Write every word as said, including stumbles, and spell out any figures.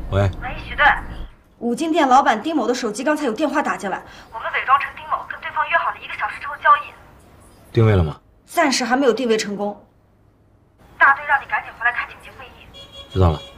喂， 喂，许队，五金店老板丁某的手机刚才有电话打进来，我们伪装成丁某，跟对方约好了一个小时之后交易。 定位了吗？ 暂时还没有定位成功。大队让你赶紧回来开紧急会议。 知道了。